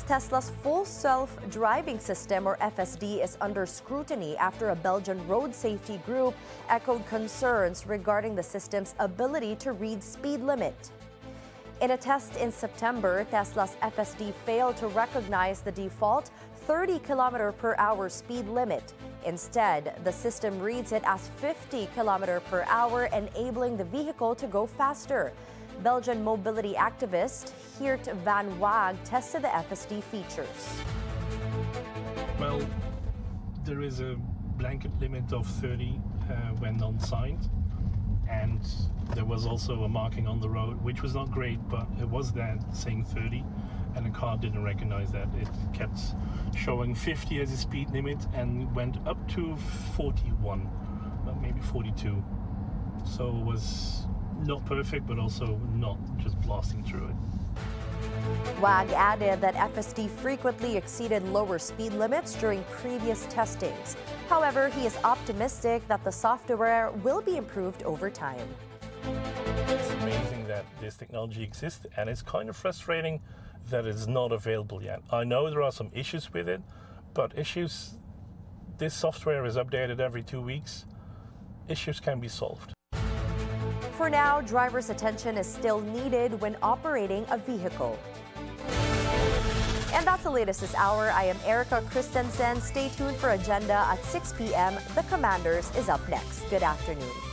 Tesla's full self-driving system, or FSD, is under scrutiny after a Belgian road safety group echoed concerns regarding the system's ability to read speed limit. In a test in September, Tesla's FSD failed to recognize the default 30 km/h speed limit. Instead, the system reads it as 50 km/h, enabling the vehicle to go faster. Belgian mobility activist Geert van Waag tested the FSD features. Well, there is a blanket limit of 30 when non-signed, and there was also a marking on the road, which was not great, but it was there saying 30, and the car didn't recognize that. It kept showing 50 as a speed limit and went up to 41, maybe 42. So it was not perfect, but also not just blasting through it. Waag added that FSD frequently exceeded lower speed limits during previous testings. However, he is optimistic that the software will be improved over time. It's amazing that this technology exists, and it's kind of frustrating that it's not available yet. I know there are some issues with it, but this software is updated every 2 weeks. Issues can be solved. For now, drivers' attention is still needed when operating a vehicle. And that's the latest this hour. I am Erica Christensen. Stay tuned for Agenda at 6 p.m. The Commanders is up next. Good afternoon.